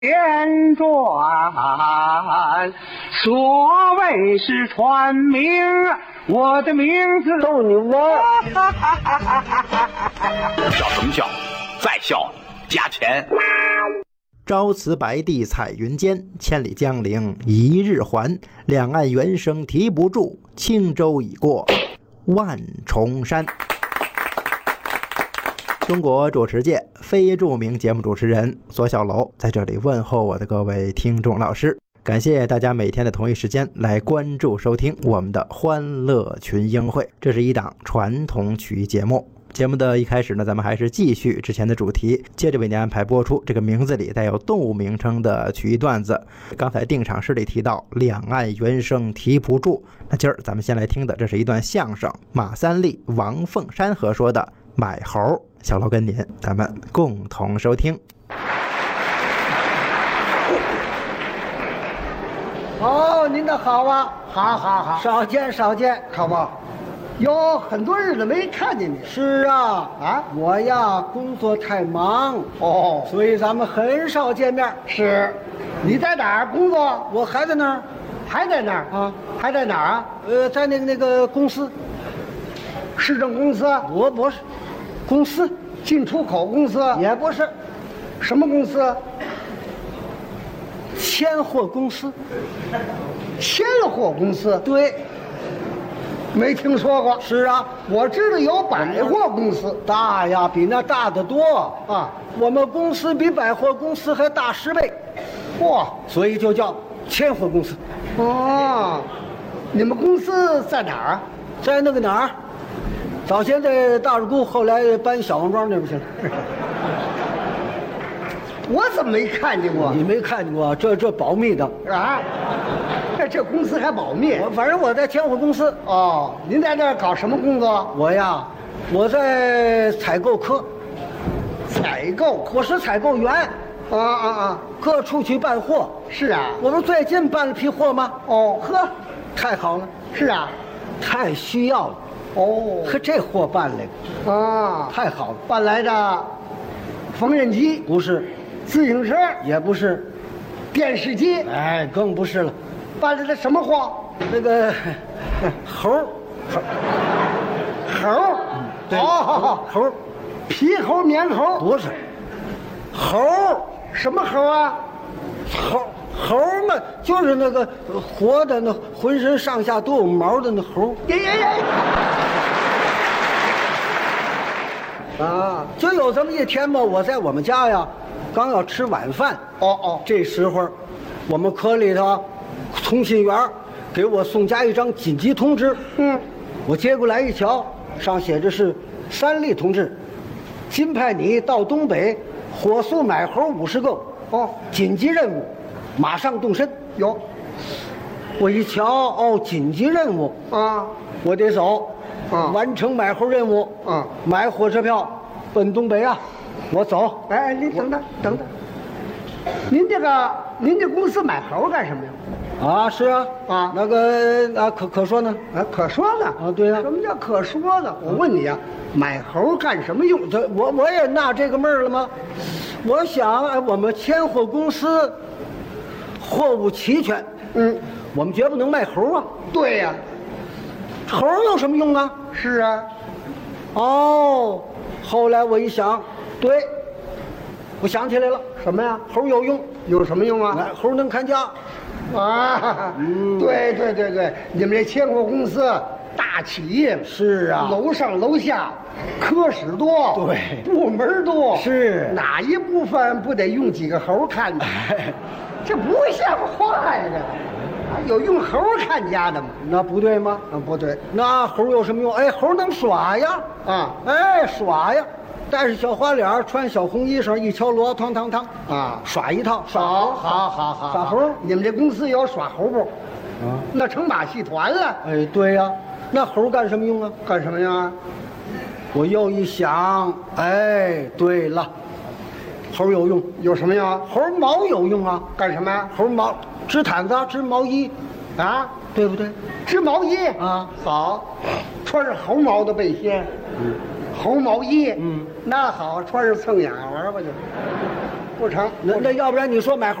编撰，所谓是传名，我的名字逗你玩。 笑什么笑？再笑加钱。 朝辞白帝彩云间，千里江陵一日还。两岸猿声啼不住，轻舟已过万重山。中国主持界非著名节目主持人索小楼在这里问候我的各位听众老师，感谢大家每天的同一时间来关注收听我们的欢乐群英会。这是一档传统曲艺节目，节目的一开始呢，咱们还是继续之前的主题，接着为您安排播出这个名字里带有动物名称的曲艺段子。刚才定场诗里提到两岸猿声啼不住，那今儿咱们先来听的这是一段相声，马三立、王凤山合说的买猴。小楼跟您，咱们共同收听。 哦，您的好啊， 好好好， 少见少见， 好不好？有很多日子没看见你。 是啊， 啊， 我呀工作太忙哦， 所以咱们很少见面。 是，你在哪儿工作？ 我还在那儿还在那儿啊？ 还在哪儿啊？ 在那个公司， 市政公司？ 我不是，公司进出口公司？ 也不是， 什么公司？ 千货公司。 千货公司？ 对， 没听说过。 是啊， 我知道有百货公司， 大呀，比那大得多啊。 我们公司比百货公司还大10倍， 嚯， 所以就叫千货公司。 哦，你们公司在哪儿啊？ 在那个哪儿？早先在大入沟，后来搬小王庄那不行。 我怎么没看见过？ 你没看见过？这保密的啊？这公司还保密？ 反正我在千货公司。 哦，您在这儿搞什么工作？ 我呀，我在采购科。 采购？ 我是采购员。 啊！ 各处去办货。 是啊， 我不最近办了批货吗？ 哦，呵， 太好了。 是啊， 太需要了。 哦， 可这货办来的啊， 太好了。 办来的缝纫机？ 不是。 自行车？ 也不是。 电视机？ 哎，更不是了。 办来的什么货？ 那个猴。 对， 猴， 皮猴、棉猴？ 不是。猴， 什么猴啊？ 猴嘛，就是那个活的，那浑身上下都有毛的那猴。啊，就有这么一天吧，我在我们家呀，刚要吃晚饭。这时候，我们科里头通信员给我送家一张紧急通知。我接过来一瞧，上写着是三立同志，今派你到东北火速买猴50个。紧急任务，马上动身。 有， 我一瞧，紧急任务啊， 我得走。完成买猴任务。买火车票奔东北啊！我走。 哎，您等等，您这公司买猴干什么呀？ 啊，是啊，那个啊，可说呢？ 可说呢？ 啊，对呀。 什么叫可说呢？我问你啊，买猴干什么用？ 我也纳这个闷儿了吗？我想，我们千货公司货物齐全，我们绝不能卖猴啊。 对呀， 猴有什么用啊？ 是啊。 后来我一想，对，我想起来了， 什么呀？ 猴有用。 有什么用啊？ 猴能看家。 对，你们这千货公司大企业。 是啊， 楼上楼下科室多， 对， 部门多， 是哪一部分不得用几个猴看的？这不像话呀！这有用猴看家的吗？ 那不对吗？ 不对。 那猴有什么用？哎，猴能耍呀！耍呀！戴着小花脸，穿小红衣裳，一敲锣，汤耍一套。 好， 耍猴。 你们这公司有耍猴部？那成马戏团了。 哎，对呀，那猴干什么用啊？ 干什么呀？ 我又一想，哎，对了，猴有用。 有什么用？ 猴毛有用啊。 干什么呀？ 猴毛织毯子，织毛衣，对不对？ 织毛衣啊， 好，穿着猴毛的背心。猴毛衣，那好，穿着蹭眼玩吧就。 不成。 那要不然你说买